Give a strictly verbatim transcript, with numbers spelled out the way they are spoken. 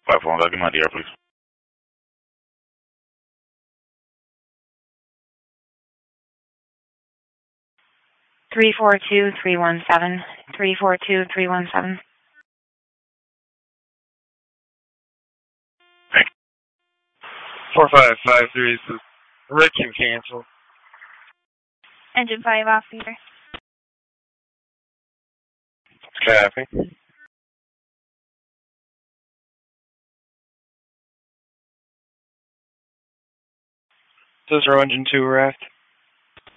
Platform, I'll get my D R, please. Three four two three one seven. Three four two three one seven. Four five five three. Rick can cancel. Engine five off here. Copy. Does our engine two raft?